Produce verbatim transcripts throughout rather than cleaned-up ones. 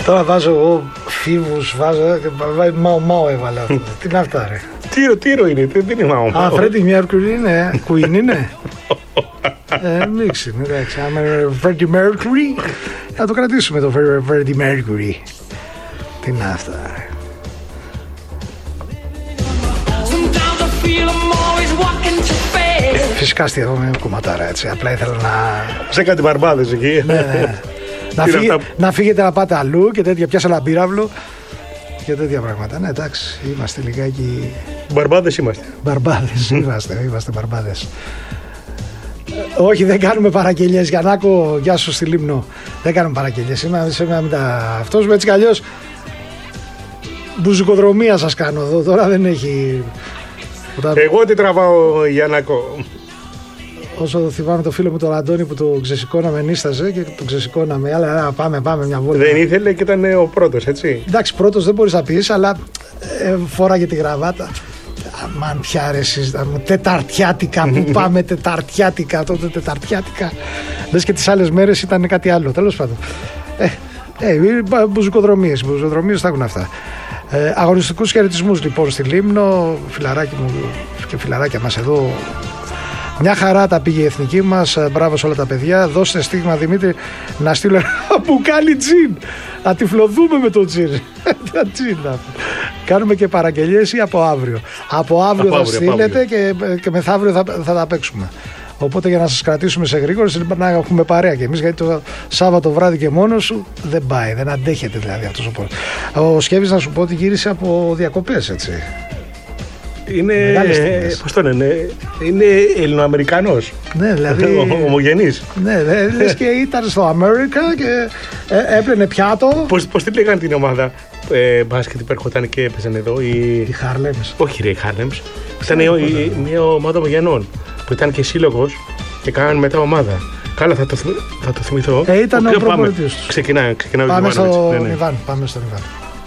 Τώρα βάζω εγώ φίβους, βάζω. Μάο Μάο έβαλα. Τι είναι αυτά, ρε. Τίρο, τίρο είναι, δεν είναι Μάο Μάο. Α, Φρέντι Μέρκουρι είναι, Queen είναι. Ε, μίξι, εντάξει. Άμα είναι Φρέντι Μέρκουρι, θα το κρατήσουμε το Φρέντι Μέρκουρι. Τι είναι αυτά, ρε. Φυσικά στιαβόμαι κομματάρα, έτσι. Απλά ήθελα να. Σε κάτι μπαρμπάδες εκεί. Ναι, ναι. να, φύγε, να φύγετε να πάτε αλλού και τέτοια. Πιάσα ένα πύραυλο και τέτοια πράγματα. Ναι, εντάξει, είμαστε λιγάκι. Μπαρμπάδες είμαστε. Μπαρμπάδες είμαστε, είμαστε μπαρμπάδες. Όχι, δεν κάνουμε παραγγελίες. Γιαννάκο, γεια σου στη Λίμνο. Δεν κάνουμε παραγγελίες. Είμαι αυτός με έτσι κι αλλιώς. Μπουζουκοδρομία σας κάνω εδώ. Τώρα δεν έχει. Εγώ τι τραβάω, Γιαννάκο. Όσο θυμάμαι το φίλο μου τον Αντώνη που το ξεσηκώναμε, νίσταζε και το ξεσηκώναμε. Αλλά πάμε, πάμε μια βόλτα. Δεν ήθελε και ήταν ο πρώτος, έτσι. Εντάξει, πρώτος δεν μπορείς να πεις, αλλά ε, φόραγε τη γραβάτα. Αμάν πια ρε εσείς, τεταρτιάτικα που πάμε, τεταρτιάτικα, τότε τεταρτιάτικα. Λες και τις άλλες μέρες ήταν κάτι άλλο, τέλος πάντων. Ε, ε, μπουζουκοδρομίες, μπουζουκοδρομίες θα έχουν αυτά. Ε, αγωνιστικούς χαιρετισμούς λοιπόν στη Λίμνο, φιλαράκι μου και φιλαράκια μας εδώ. Μια χαρά τα πήγε η εθνική μας. Μπράβο σε όλα τα παιδιά. Δώστε στίγμα, Δημήτρη, να στείλω ένα μπουκάλι τζιν. Να τυφλωθούμε με το τζιν. Κάνουμε και παραγγελίες ή από αύριο. Από αύριο από θα αύριο, στείλετε και, και μεθαύριο θα, θα τα παίξουμε. Οπότε για να σας κρατήσουμε σε γρήγορες να έχουμε παρέα και εμείς, γιατί το Σάββατο βράδυ και μόνος σου δεν πάει, δεν αντέχεται δηλαδή αυτός ο πόρος. Ο Σκεύης, να σου πω ότι γύρισε από διακοπές, έτσι. Είναι, πώς το λένε, είναι Ελληνοαμερικανός. Ναι, δηλαδή. Ομογενής. Ναι, λες και ήταν στο Αμέρικα και ε, έπλαινε πιάτο. Πώς, πώς την λέγανε την ομάδα ε, μπάσκετ που έρχονταν και έπαιζαν εδώ, οι. Οι Harlems. Όχι, ρε, οι Harlems. Ήταν η, η, μια ομάδα ομογενών που ήταν και σύλλογος και κάνανε μετά ομάδα. Καλά, θα το, θα το θυμηθώ. Ε, ήταν ο, ο προπονητής τους. Ξεκινάει, ξεκινάει πάμε, στο ναι, ναι. Ιβάν, πάμε στον Ιβάν.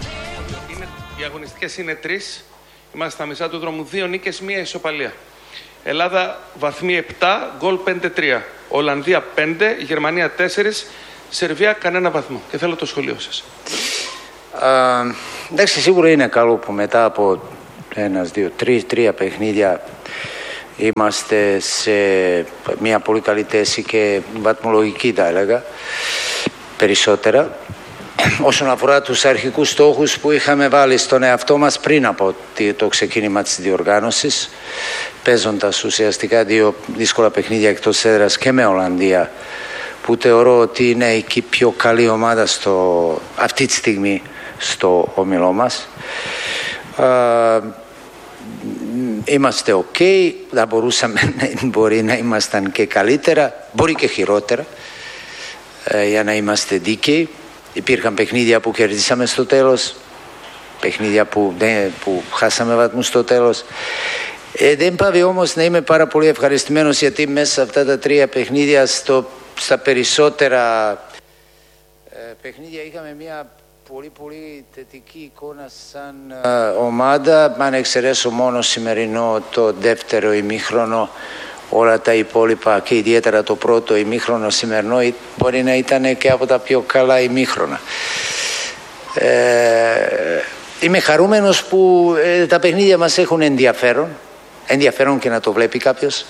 Οι αγωνιστικές είναι τρεις. Είμαστε στα μισά του δρόμου. Δύο νίκες, μία ισοπαλία. Ελλάδα βαθμοί επτά, γκολ πέντε τρία. Ολλανδία πέντε, Γερμανία τέσσερα, Σερβία κανένα βαθμό. Και θέλω το σχολείο σας. Α, εντάξει, σίγουρα είναι καλό που μετά από ένας, δύο, τρεις, τρία παιχνίδια είμαστε σε μια πολύ καλή θέση και βαθμολογική, θα έλεγα, περισσότερα. Όσον αφορά τους αρχικούς στόχους που είχαμε βάλει στον εαυτό μας πριν από το ξεκίνημα της διοργάνωσης, παίζοντας ουσιαστικά δύο δύσκολα παιχνίδια εκτός έδρας και με Ολλανδία, που θεωρώ ότι είναι η πιο καλή ομάδα στο, αυτή τη στιγμή στο όμιλό μας. Α, είμαστε ok, θα μπορούσαμε, μπορεί να ήμασταν και καλύτερα, μπορεί και χειρότερα, ε, για να είμαστε δίκαιοι. Υπήρχαν παιχνίδια που κερδίσαμε στο τέλος, παιχνίδια που, ναι, που χάσαμε βαθμούς στο τέλος. Ε, δεν πάβει όμως να είμαι πάρα πολύ ευχαριστημένος, γιατί μέσα σε αυτά τα τρία παιχνίδια, στο, στα περισσότερα ε, παιχνίδια είχαμε μια πολύ πολύ θετική εικόνα σαν ε, ομάδα. Αν εξαιρέσω μόνο σημερινό το δεύτερο ημίχρονο, όλα τα υπόλοιπα και ιδιαίτερα το πρώτο ημίχρονο σημερινό μπορεί να ήταν και από τα πιο καλά ημίχρονα. Ε, είμαι χαρούμενος που ε, τα παιχνίδια μας έχουν ενδιαφέρον, ενδιαφέρον και να το βλέπει κάποιος.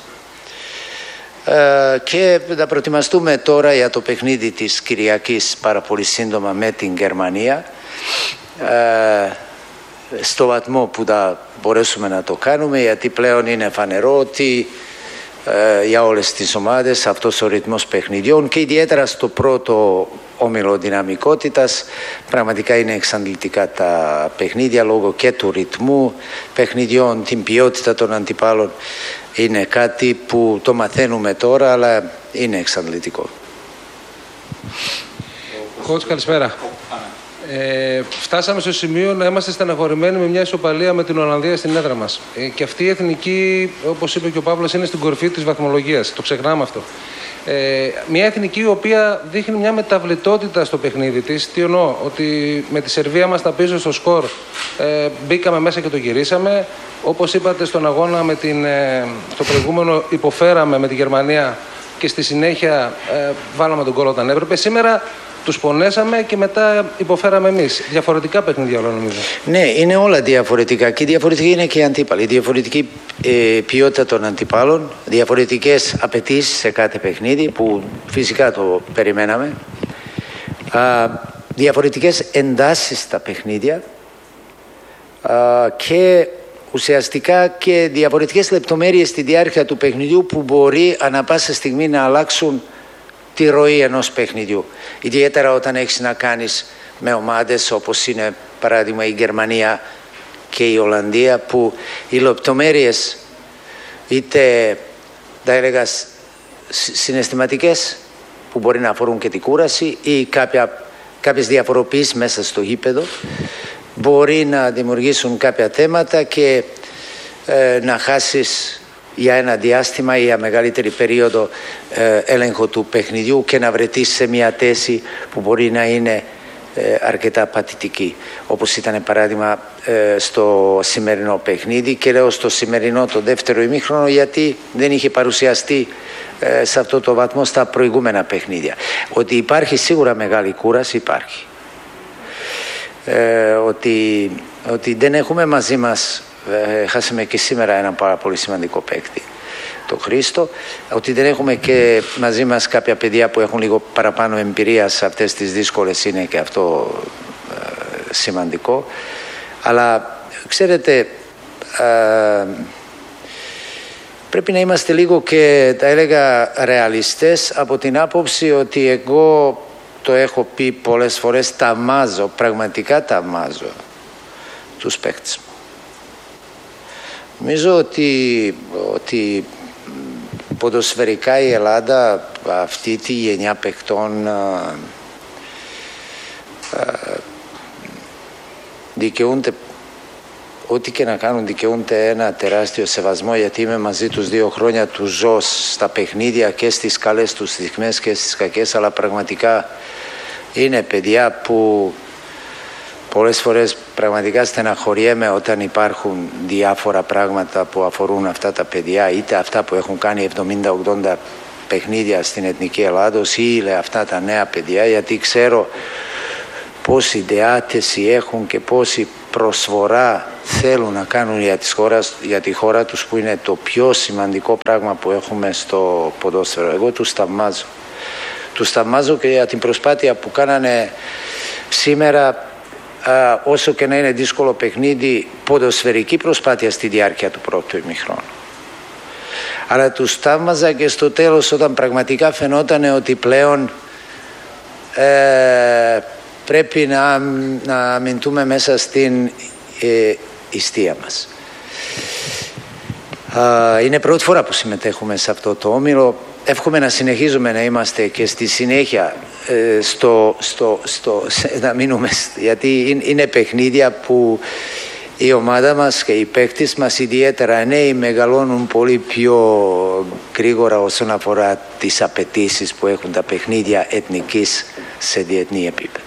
Ε, και θα προετοιμαστούμε τώρα για το παιχνίδι της Κυριακής πάρα πολύ σύντομα με την Γερμανία, ε, στο βαθμό που θα μπορέσουμε να το κάνουμε, γιατί πλέον είναι φανερό ότι ε, για όλες τις ομάδες αυτός ο ρυθμός παιχνιδιών και ιδιαίτερα στο πρώτο όμιλο δυναμικότητας πραγματικά είναι εξαντλητικά τα παιχνίδια λόγω και του ρυθμού παιχνιδιών, την ποιότητα των αντιπάλων. Είναι κάτι που το μαθαίνουμε τώρα, αλλά είναι εξαντλητικό. Coach, καλησπέρα. Ε, φτάσαμε στο σημείο να είμαστε στεναχωρημένοι με μια ισοπαλία με την Ολλανδία στην έδρα μας. Ε, και αυτή η εθνική, όπως είπε και ο Παύλος, είναι στην κορυφή της βαθμολογίας. Το ξεχνάμε αυτό. Ε, μια εθνική η οποία δείχνει μια μεταβλητότητα στο παιχνίδι της. Τι εννοώ, ότι με τη Σερβία μας τα πίσω στο σκορ ε, μπήκαμε μέσα και το γυρίσαμε. Όπως είπατε, στον αγώνα με την, ε, στο προηγούμενο υποφέραμε με τη Γερμανία και στη συνέχεια ε, βάλαμε τον γκολ όταν έπρεπε. Σήμερα τους πονέσαμε και μετά υποφέραμε εμείς. Διαφορετικά παιχνίδια όλα νομίζω. Ναι, είναι όλα διαφορετικά και διαφορετική είναι και οι αντίπαλοι. Διαφορετική ε, ποιότητα των αντιπάλων, διαφορετικές απαιτήσεις σε κάθε παιχνίδι που φυσικά το περιμέναμε. Α, διαφορετικές εντάσεις στα παιχνίδια α, και ουσιαστικά και διαφορετικές λεπτομέρειες στη διάρκεια του παιχνιδιού που μπορεί ανά πάσα στιγμή να αλλάξουν τη ροή ενός παιχνιδιού. Ιδιαίτερα όταν έχεις να κάνεις με ομάδες όπως είναι παράδειγμα η Γερμανία και η Ολλανδία, που οι λεπτομέρειες είτε θα έλεγα συναισθηματικές που μπορεί να αφορούν και την κούραση ή κάποια, κάποιες διαφοροποιήσεις μέσα στο γήπεδο μπορεί να δημιουργήσουν κάποια θέματα και ε, να χάσεις για ένα διάστημα ή για μεγαλύτερη περίοδο ε, έλεγχο του παιχνιδιού και να βρεθείς σε μια θέση που μπορεί να είναι ε, αρκετά παθητική, όπως ήταν παράδειγμα ε, στο σημερινό παιχνίδι, και λέω στο σημερινό το δεύτερο ημίχρονο γιατί δεν είχε παρουσιαστεί ε, σε αυτό το βαθμό στα προηγούμενα παιχνίδια. Ότι υπάρχει σίγουρα μεγάλη κούραση, υπάρχει. Ε, ότι, ότι δεν έχουμε μαζί μας, ε, χάσαμε και σήμερα ένα πάρα πολύ σημαντικό παίκτη, το Χρήστο, ότι δεν έχουμε και μαζί μας κάποια παιδιά που έχουν λίγο παραπάνω εμπειρία σε αυτές τις δύσκολες, είναι και αυτό ε, σημαντικό. Αλλά ξέρετε, ε, πρέπει να είμαστε λίγο και θα έλεγα ρεαλιστές από την άποψη ότι εγώ το έχω πει πολλές φορές, ταμάζω, πραγματικά ταμάζω τους παίκτες μου. Νομίζω ότι, ότι ποδοσφαιρικά η Ελλάδα αυτή τη γενιά παικτών α, α, δικαιούνται, ό,τι και να κάνουν δικαιούνται ένα τεράστιο σεβασμό, γιατί είμαι μαζί τους δύο χρόνια, τους ζω στα παιχνίδια και στις καλές τους στιγμές και στις κακές, αλλά πραγματικά είναι παιδιά που πολλές φορές πραγματικά στεναχωριέμαι όταν υπάρχουν διάφορα πράγματα που αφορούν αυτά τα παιδιά, είτε αυτά που έχουν κάνει εβδομήντα ογδόντα παιχνίδια στην Εθνική Ελλάδος ή αυτά τα νέα παιδιά, γιατί ξέρω πόση διάθεση έχουν και πόση προσφορά θέλουν να κάνουν για, τις χώρας, για τη χώρα τους, που είναι το πιο σημαντικό πράγμα που έχουμε στο ποδόσφαιρο. Εγώ τους θαυμάζω. Τους θαυμάζω και για την προσπάθεια που κάνανε σήμερα, α, όσο και να είναι δύσκολο παιχνίδι, ποδοσφαιρική προσπάθεια στη διάρκεια του πρώτου ημιχρόνου. Αλλά τους θαύμαζα και στο τέλος, όταν πραγματικά φαινόταν ότι πλέον ε, πρέπει να, να αμυντούμε μέσα στην ε, ιστία μας. Α, είναι πρώτη φορά που συμμετέχουμε σε αυτό το όμιλο. Εύχομαι να συνεχίζουμε να είμαστε και στη συνέχεια ε, στο, στο, στο, να μείνουμε, γιατί είναι παιχνίδια που η ομάδα μας και οι παίκτες μας, ιδιαίτερα νέοι, μεγαλώνουν πολύ πιο γρήγορα όσον αφορά τις απαιτήσεις που έχουν τα παιχνίδια εθνικής σε διεθνή επίπεδο.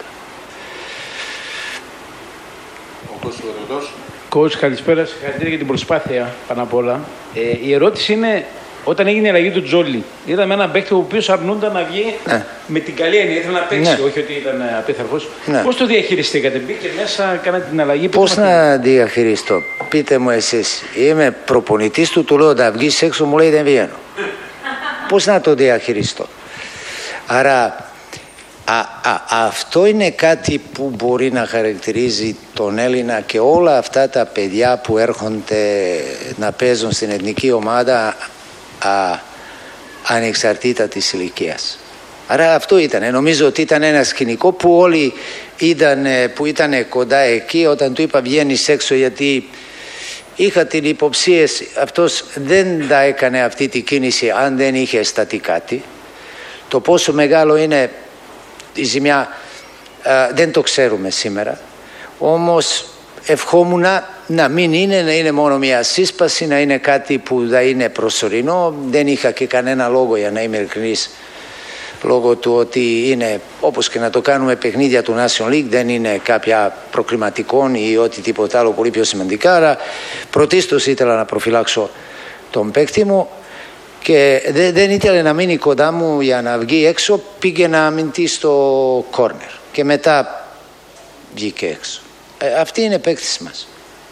Coach, καλησπέρα. Συγχαρητήρια για την προσπάθεια πάνω απ' όλα. Ε, η ερώτηση είναι, όταν έγινε η αλλαγή του Τζόλι, είδαμε έναν παίκτη ο οποίος αρνούνταν να βγει ναι. με την καλή έννοια, ήθελε να παίξει, ναι. όχι ότι ήταν απίθαρχος. Ναι. Πώς το διαχειριστήκατε, μπήκε μέσα, κάνατε την αλλαγή? Πώς να διαχειριστώ, πείτε μου εσείς. Είμαι προπονητής του, του λέω να βγεις έξω, μου λέει δεν βγαίνω. Πώς να το διαχειριστώ? Άρα α, α, αυτό είναι κάτι που μπορεί να χαρακτηρίζει τον Έλληνα και όλα αυτά τα παιδιά που έρχονται να παίζουν στην εθνική ομάδα, Α, ανεξαρτήτα της ηλικίας. Άρα αυτό ήταν. Νομίζω ότι ήταν ένα σκηνικό που όλοι ήταν, που ήταν κοντά εκεί, όταν του είπα βγαίνεις έξω, γιατί είχα την υποψία αυτός δεν τα έκανε αυτή τη κίνηση αν δεν είχε σταθεί κάτι. Το πόσο μεγάλο είναι η ζημιά α, δεν το ξέρουμε σήμερα. Όμως ευχόμουν να μην είναι, να είναι μόνο μια σύσπαση, να είναι κάτι που θα είναι προσωρινό. Δεν είχα και κανένα λόγο, για να είμαι ειλικρινής, λόγω του ότι είναι, όπως και να το κάνουμε, παιχνίδια του National League, δεν είναι κάποια προκληματικών ή ό,τι τίποτα άλλο πολύ πιο σημαντικά. Άρα πρωτίστως ήθελα να προφυλάξω τον παίκτη μου Και δε, δεν ήθελε να μείνει κοντά μου για να βγει έξω, πήγε να αμυνθεί στο κόρνερ και μετά βγήκε έξω. Ε, αυτή είναι παίκτης μας.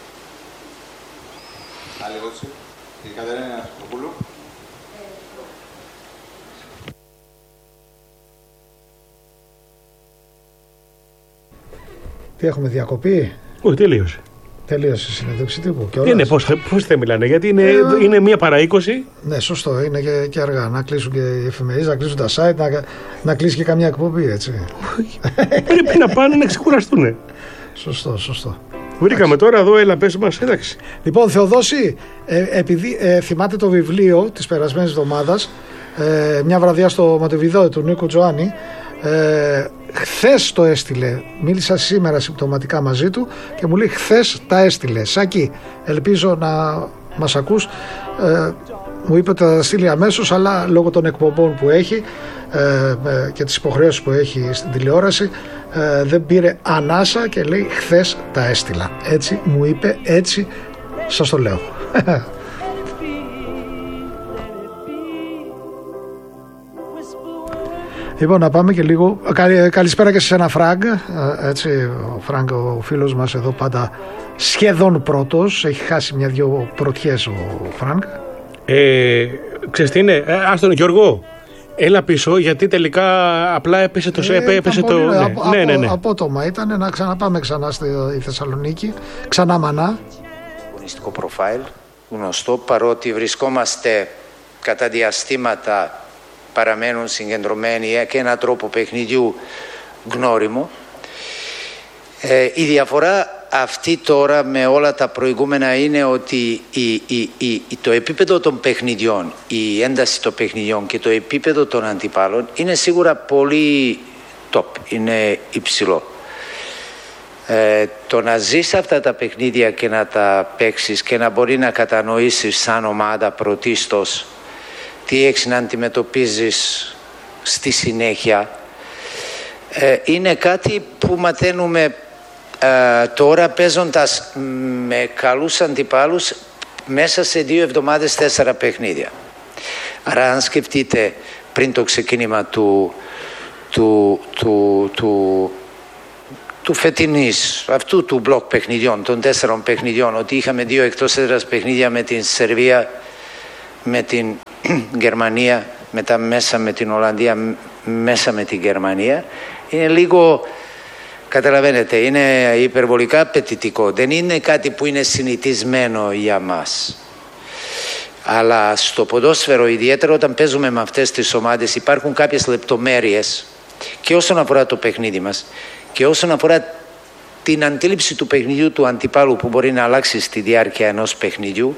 Άλλη ερώτηση, η Κατερίνα Κοπούλου. Τι έχουμε, διακοπή? Όχι, τελείωσε. Τελείωσε η συνέντευξη τύπου. Είναι πώς, πώς δεν μιλάνε, γιατί είναι, ε, είναι μία παρά είκοσι. Ναι, σωστό, είναι και, και αργά. Να κλείσουν και οι εφημερίδες, να κλείσουν τα site, να, να κλείσει και καμιά εκπομπή, έτσι. Πρέπει να πάνε να ξεκουραστούν. Σωστό, σωστό. Βρήκαμε τώρα εδώ, έλα πες μας, εντάξει. Λοιπόν, Θεοδόση, ε, επειδή ε, θυμάται το βιβλίο της περασμένης εβδομάδας, ε, μια βραδιά στο Μοντεβιδέο του Νίκου Τζοάννη, ε, χθες το έστειλε. Μίλησα σήμερα συμπτωματικά μαζί του και μου λέει χθες τα έστειλε. Σάκη, ελπίζω να μας ακούς. Ε, μου είπε ότι θα τα στείλει αμέσως, αλλά λόγω των εκπομπών που έχει ε, ε, και τις υποχρεώσεις που έχει στην τηλεόραση ε, δεν πήρε ανάσα και λέει χθες τα έστειλα. Έτσι μου είπε, έτσι σας το λέω. Λοιπόν, να πάμε και λίγο. Καλησπέρα και σε ένα Φραγκ. Έτσι, ο Φραγκ, ο φίλος μας εδώ, πάντα σχεδόν πρώτος. Έχει χάσει μια-δυο πρωτιές ο Φραγκ. Ε, ξέρεις τι είναι, ε, άστον Γιώργο, έλα πίσω, γιατί τελικά απλά έπεσε το... Ε, έπεσε το πολύ, ναι, απο, ναι, ναι, ναι. Απότομα ήταν να ξαναπάμε ξανά στη Θεσσαλονίκη, ξανά Μανά. Αγωνιστικό προφάιλ, γνωστό, παρότι βρισκόμαστε κατά διαστήματα, παραμένουν συγκεντρωμένοι και έναν τρόπο παιχνιδιού γνώριμο. Ε, η διαφορά αυτή τώρα με όλα τα προηγούμενα είναι ότι η, η, η, το επίπεδο των παιχνιδιών, η ένταση των παιχνιδιών και το επίπεδο των αντιπάλων είναι σίγουρα πολύ top, είναι υψηλό. Ε, το να ζεις αυτά τα παιχνίδια και να τα παίξεις και να μπορεί να κατανοήσεις σαν ομάδα πρωτίστως τι έχεις να αντιμετωπίζεις στη συνέχεια, ε, είναι κάτι που μαθαίνουμε ε, τώρα παίζοντας με καλούς αντιπάλους μέσα σε δύο εβδομάδες τέσσερα παιχνίδια. Άρα αν σκεφτείτε πριν το ξεκίνημα του, του, του, του, του φετινής, αυτού του μπλοκ παιχνιδιών, των τέσσερων παιχνιδιών, ότι είχαμε δύο εκτός έδρας παιχνίδια με την Σερβία, με την Γερμανία, μετά μέσα με την Ολλανδία, μέσα με την Γερμανία, είναι λίγο, καταλαβαίνετε, είναι υπερβολικά απαιτητικό. Δεν είναι κάτι που είναι συνηθισμένο για μας. Αλλά στο ποδόσφαιρο, ιδιαίτερα όταν παίζουμε με αυτές τις ομάδες, υπάρχουν κάποιες λεπτομέρειες και όσον αφορά το παιχνίδι μας και όσον αφορά την αντίληψη του παιχνιδιού του αντιπάλου που μπορεί να αλλάξει στη διάρκεια ενός παιχνιδιού.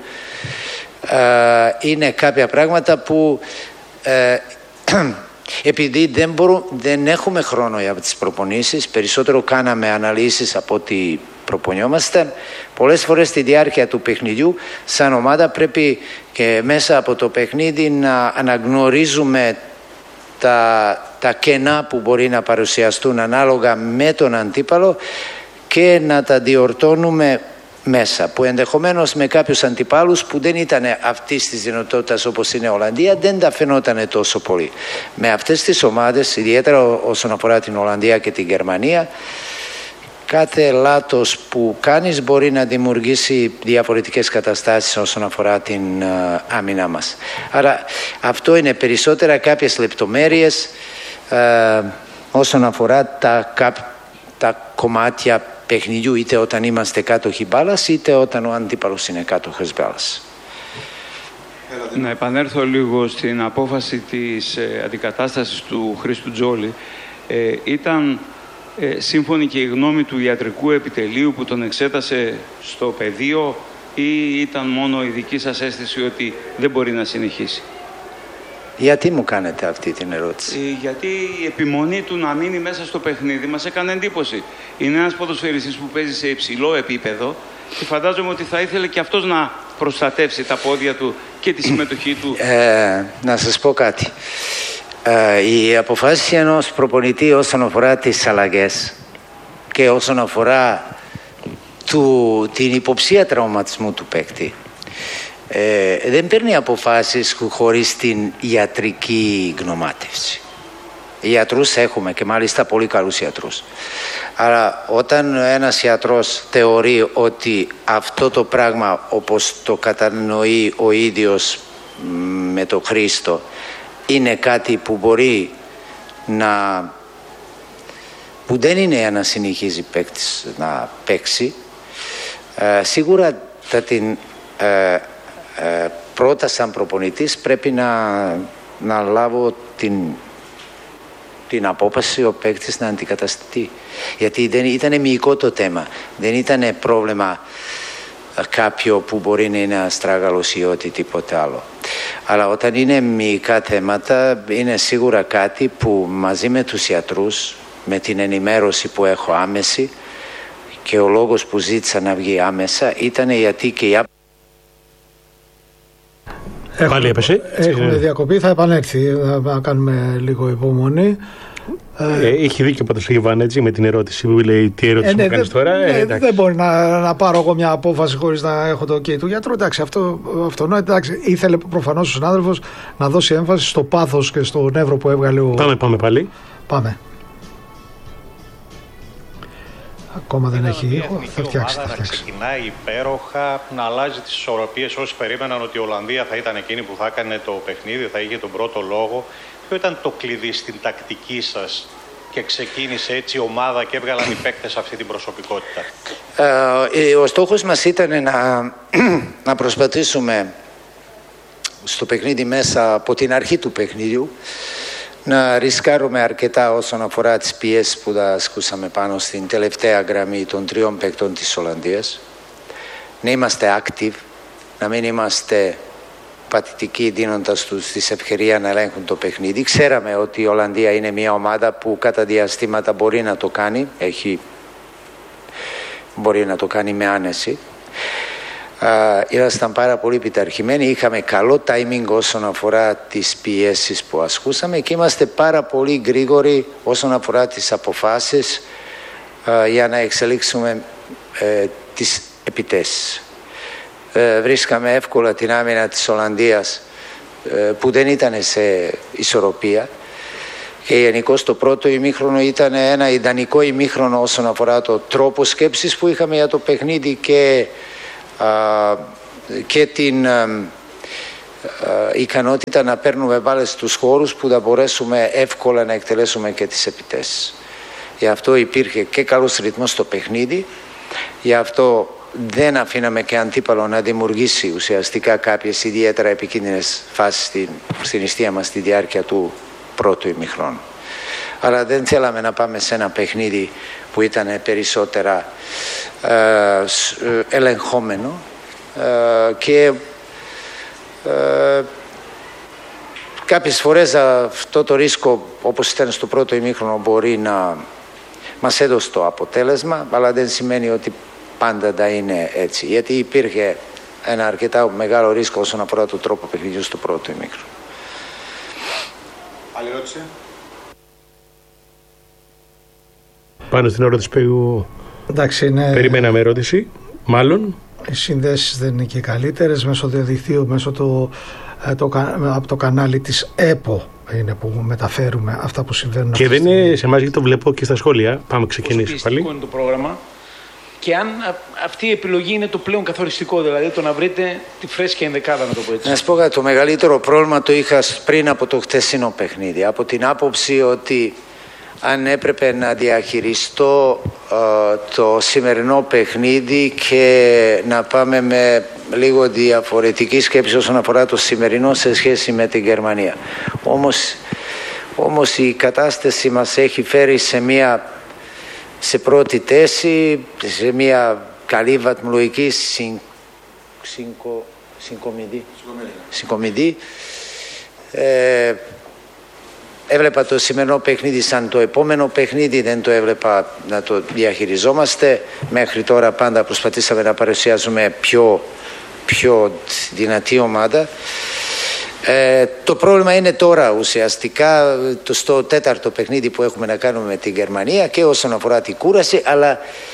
Είναι κάποια πράγματα που ε, επειδή δεν, μπορούμε, δεν έχουμε χρόνο για τις προπονήσεις, περισσότερο κάναμε αναλύσεις από ό,τι προπονιόμασταν, πολλές φορές στη διάρκεια του παιχνιδιού σαν ομάδα πρέπει και μέσα από το παιχνίδι να αναγνωρίζουμε τα, τα κενά που μπορεί να παρουσιαστούν ανάλογα με τον αντίπαλο και να τα διορθώνουμε μέσα, που ενδεχομένως με κάποιους αντιπάλους που δεν ήταν αυτής της δυνατότητας όπως είναι η Ολλανδία δεν τα φαινόταν τόσο πολύ. Με αυτές τις ομάδες, ιδιαίτερα όσον αφορά την Ολλανδία και την Γερμανία, κάθε λάθος που κάνεις μπορεί να δημιουργήσει διαφορετικές καταστάσεις όσον αφορά την uh, άμυνά μας. Άρα αυτό είναι περισσότερα κάποιες λεπτομέρειες uh, όσον αφορά τα, τα κομμάτια παιχνιδιού, είτε όταν είμαστε κάτοχοι μπάλας είτε όταν ο αντίπαλος είναι κάτοχος μπάλας. Να επανέλθω λίγο στην απόφαση της ε, αντικατάστασης του Χρήστου Τζόλη. Ε, ήταν ε, σύμφωνη και η γνώμη του ιατρικού επιτελείου που τον εξέτασε στο πεδίο ή ήταν μόνο η δική σας αίσθηση ότι δεν μπορεί να συνεχίσει? Γιατί μου κάνετε αυτή την ερώτηση? Ε, γιατί η επιμονή του να μείνει μέσα στο παιχνίδι μας έκανε εντύπωση. Είναι ένας ποδοσφαιριστής που παίζει σε υψηλό επίπεδο και φαντάζομαι ότι θα ήθελε και αυτός να προστατεύσει τα πόδια του και τη συμμετοχή του. Ε, να σας πω κάτι. Ε, η αποφάση ενός προπονητή όσον αφορά τις αλλαγές και όσον αφορά του, την υποψία τραυματισμού του παίκτη ε, δεν παίρνει αποφάσεις χωρίς την ιατρική γνωμάτευση. Ιατρούς έχουμε και μάλιστα πολύ καλούς ιατρούς. Αλλά όταν ένας ιατρός θεωρεί ότι αυτό το πράγμα όπως το κατανοεί ο ίδιος με τον Χρήστο είναι κάτι που μπορεί να... που δεν είναι ένα συνεχίζει παίκτης να παίξει, ε, σίγουρα θα την ε, ε, πρώτα σαν προπονητής πρέπει να, να λάβω την την απόφαση ο παίκτης να αντικαταστεί. Γιατί δεν ήταν μυϊκό το θέμα. Δεν ήταν πρόβλημα κάποιο που μπορεί να είναι αστράγαλος ή ό,τι τίποτε άλλο. Αλλά όταν είναι μυϊκά θέματα είναι σίγουρα κάτι που μαζί με τους ιατρούς, με την ενημέρωση που έχω άμεση και ο λόγος που ζήτησα να βγει άμεσα ήταν γιατί και η Πάλι έπεσε. Έχουμε διακοπή, θα επανέλθει. Να κάνουμε λίγο υπομονή. Ε, έχει δίκιο πάντως ο Γιωβάνετζη με την ερώτηση που λέει τι ερώτηση ε, μου ναι, κάνεις τώρα. Ναι, ε, δεν μπορεί να, να πάρω εγώ μια απόφαση χωρίς να έχω το ok του γιατρού. Εντάξει, αυτό, αυτό ναι, εντάξει, ήθελε προφανώς ο συνάδελφος να δώσει έμφαση στο πάθος και στο νεύρο που έβγαλε ο... Πάμε, πάμε πάλι. Πάμε. Ακόμα δεν έχει ήχο, θα φτιάξει. Να ξεκινάει υπέροχα, να αλλάζει τις ισορροπίες. Όσοι περίμεναν ότι η Ολλανδία θα ήταν εκείνη που θα έκανε το παιχνίδι, θα είχε τον πρώτο λόγο. Ποιο ήταν το κλειδί στην τακτική σας και ξεκίνησε έτσι η ομάδα και έβγαλαν οι παίκτες αυτή την προσωπικότητα? Ε, ο στόχος μας ήταν να, να προσπαθήσουμε στο παιχνίδι μέσα από την αρχή του παιχνίδιου να ρισκάρουμε αρκετά όσον αφορά τις πιέσεις που τα ασκούσαμε πάνω στην τελευταία γραμμή των τριών παίκτων της Ολλανδίας. Να είμαστε active, να μην είμαστε πατητικοί δίνοντας τους τη ευκαιρία να ελέγχουν το παιχνίδι. Ξέραμε ότι η Ολλανδία είναι μια ομάδα που κατά διαστήματα μπορεί να το κάνει, έχει, μπορεί να το κάνει με άνεση. Ήμασταν πάρα πολύ πειθαρχημένοι, είχαμε καλό timing όσον αφορά τις πιέσεις που ασκούσαμε και είμαστε πάρα πολύ γρήγοροι όσον αφορά τις αποφάσεις α, για να εξελίξουμε ε, τις επιτέσεις. Ε, βρίσκαμε εύκολα την άμυνα της Ολλανδίας ε, που δεν ήταν σε ισορροπία και γενικώς το πρώτο ημίχρονο ήταν ένα ιδανικό ημίχρονο όσον αφορά το τρόπο σκέψης που είχαμε για το παιχνίδι και Uh, και την uh, uh, ικανότητα να παίρνουμε μπάλες στους χώρους που θα μπορέσουμε εύκολα να εκτελέσουμε και τις επιτέσεις. Γι' αυτό υπήρχε και καλός ρυθμός στο παιχνίδι, γι' αυτό δεν αφήναμε και αντίπαλο να δημιουργήσει ουσιαστικά κάποιες ιδιαίτερα επικίνδυνες φάσεις στην, στην ιστία μας στη διάρκεια του πρώτου ημιχρόνου. Αλλά δεν θέλαμε να πάμε σε ένα παιχνίδι που ήταν περισσότερα ε, ελεγχόμενο ε, και ε, κάποιες φορές αυτό το ρίσκο όπως ήταν στο πρώτο ημίχρονο μπορεί να μας έδωσε το αποτέλεσμα, αλλά δεν σημαίνει ότι πάντα θα είναι έτσι, γιατί υπήρχε ένα αρκετά μεγάλο ρίσκο όσον αφορά τον τρόπο παιχνιδιού στο πρώτο ημίχρονο. Άλλη ερώτηση? Πάνω στην ερώτηση που εντάξει, είναι... περιμέναμε ερώτηση, μάλλον. Οι συνδέσεις δεν είναι και καλύτερες μέσω διαδικτύου, μέσω το, το, από το κανάλι της ΕΠΟ είναι που μεταφέρουμε αυτά που συμβαίνουν. Και δεν είναι σε εμάς, γιατί το βλέπω και στα σχόλια. Πάμε ξεκινήσουμε πάλι. Είναι το πρόγραμμα. Και αν αυτή η επιλογή είναι το πλέον καθοριστικό, δηλαδή το να βρείτε τη φρέσκια ενδεκάδα, να το πω έτσι. Να σου πω κάτι, το μεγαλύτερο πρόβλημα το είχα πριν από το χτεσινό παιχνίδι. Από την άποψη ότι αν έπρεπε να διαχειριστώ uh, το σημερινό παιχνίδι και να πάμε με λίγο διαφορετική σκέψη όσον αφορά το σημερινό σε σχέση με την Γερμανία. Όμως, όμως η κατάσταση μας έχει φέρει σε μια σε πρώτη θέση, σε μια καλή βαθμολογική συν, συγκο, συγκομιδή. συγκομιδή. Ε, έβλεπα το σημερινό παιχνίδι σαν το επόμενο παιχνίδι, δεν το έβλεπα να το διαχειριζόμαστε. Μέχρι τώρα πάντα προσπαθήσαμε να παρουσιάζουμε πιο, πιο δυνατή ομάδα. Ε, το πρόβλημα είναι τώρα ουσιαστικά το στο τέταρτο παιχνίδι που έχουμε να κάνουμε με την Γερμανία και όσον αφορά την κούραση, αλλά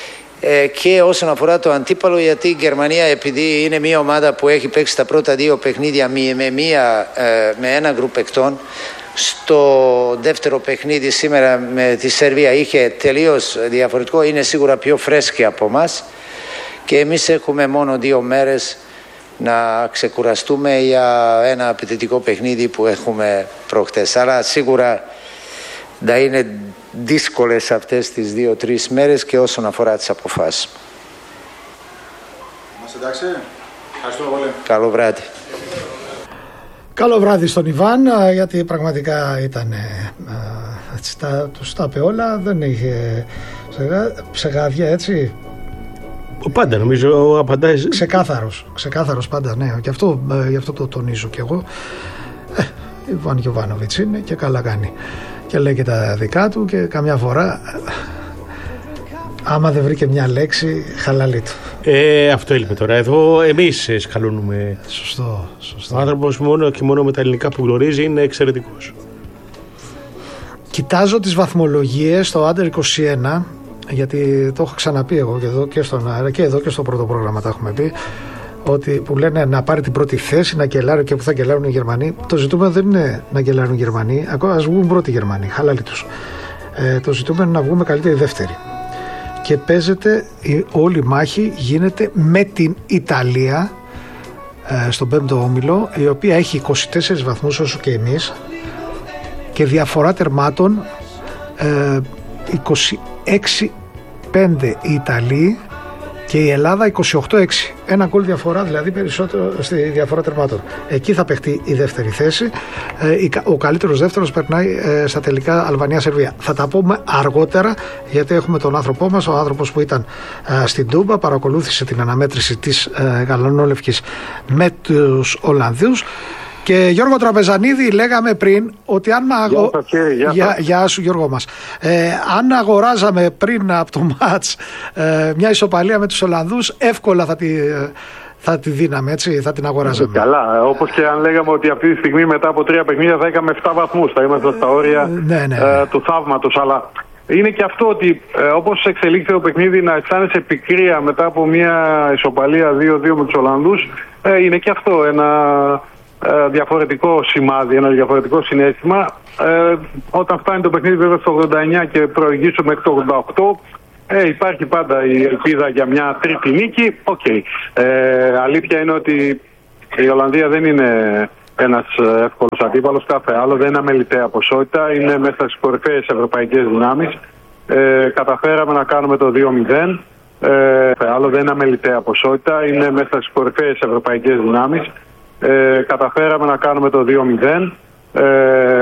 ε, και όσον αφορά το αντίπαλο, γιατί η Γερμανία, επειδή είναι μια ομάδα που έχει παίξει τα πρώτα δύο παιχνίδια με, μια, ε, με ένα γκρουπ παικτών, στο δεύτερο παιχνίδι σήμερα με τη Σερβία είχε τελείως διαφορετικό, είναι σίγουρα πιο φρέσκη από μας και εμείς έχουμε μόνο δύο μέρες να ξεκουραστούμε για ένα απαιτητικό παιχνίδι που έχουμε προχτές. Αλλά σίγουρα θα είναι δύσκολες αυτές τις δύο-τρεις μέρες και όσον αφορά τις αποφάσεις. Είμαστε εντάξει. Ευχαριστούμε πολύ. Καλό βράδυ. Καλό βράδυ στον Ιβάν, γιατί πραγματικά ήταν έτσι, τα, τους τα είπε όλα, δεν είχε ψεγάδια, έτσι. Πάντα νομίζω απαντάει. Ξεκάθαρος, ξεκάθαρος πάντα, ναι. Και αυτό, γι' αυτό το τονίζω κι εγώ. Ε, Ιβάν Γιοβάνοβιτς είναι και καλά κάνει. Και λέει και τα δικά του και καμιά φορά, άμα δεν βρει και μια λέξη, χαλαλεί του. Ε, αυτό έλειπε τώρα. Εδώ εμείς σκαλώνουμε. Σωστό, σωστό. Ο άνθρωπος μόνο και μόνο με τα ελληνικά που γνωρίζει είναι εξαιρετικός. Κοιτάζω τις βαθμολογίες στο Άντερ είκοσι ένα, γιατί το έχω ξαναπεί εγώ και εδώ και, στον αέρα, και εδώ και στο πρώτο πρόγραμμα τα έχουμε πει, ότι που λένε να πάρει την πρώτη θέση, να κελάρει και που θα κελάρουν οι Γερμανοί. Το ζητούμενο δεν είναι να κελάρουν οι Γερμανοί, ακόμα ας βγουν πρώτοι οι Γερμανοί, χαλάλι τους. Ε, το ζητούμενο είναι να βγούμε καλύτεροι δεύτεροι. Και παίζεται, η όλη μάχη γίνεται με την Ιταλία ε, στον πέμπτο όμιλο, η οποία έχει είκοσι τέσσερις βαθμούς όσο και εμείς και διαφορά τερμάτων ε, είκοσι έξι πέντε οι Ιταλοί και η Ελλάδα είκοσι οκτώ έξι. Ένα γκολ διαφορά, δηλαδή περισσότερο στη διαφορά τερμάτων. Εκεί θα παιχτεί η δεύτερη θέση. Ο καλύτερος δεύτερος περνάει στα τελικά Αλβανία-Σερβία. Θα τα πούμε αργότερα, γιατί έχουμε τον άνθρωπό μας, ο άνθρωπος που ήταν στην Τούμπα, παρακολούθησε την αναμέτρηση της γαλανόλευκης με τους Ολλανδούς. Και Γιώργο Τραπεζανίδη, λέγαμε πριν ότι αν αγο... γεια, γεια, γεια σου Γιώργο μας. Ε, αν αγοράζαμε πριν από το μάτς ε, μια ισοπαλία με τους Ολλανδούς, εύκολα θα τη, θα τη δίναμε, έτσι, θα την αγοράζαμε. Καλά, όπως και αν λέγαμε ότι αυτή τη στιγμή μετά από τρία παιχνίδια θα είχαμε επτά βαθμούς, θα είμαστε στα όρια ναι, ναι. Ε, του θαύματος, αλλά είναι και αυτό ότι ε, όπως εξελίχθηκε το παιχνίδι να αισθάνεσαι πικρία μετά από μια ισοπαλία δύο δύο με τους Ολλανδούς, ε, είναι και αυτό ένα διαφορετικό σημάδι, ένα διαφορετικό συναίσθημα. Ε, όταν φτάνει το παιχνίδι βέβαια στο ογδόντα εννιά και προηγήσω μέχρι το ογδόντα οκτώ, ε, υπάρχει πάντα η ελπίδα για μια τρίτη νίκη. Okay. Ε, αλήθεια είναι ότι η Ολλανδία δεν είναι ένας εύκολος αντίπαλος, κάθε άλλο, δεν είναι αμεληταία ποσότητα, είναι μέσα στις κορυφαίες ευρωπαϊκές δυνάμεις. Ε, καταφέραμε να κάνουμε το δύο μηδέν, ε, άλλο δεν είναι αμεληταία ποσότητα, είναι μέσα στις κορυφαίες ευρωπαϊκές δυνάμεις. Ε, καταφέραμε να κάνουμε το δύο μηδέν. Ε,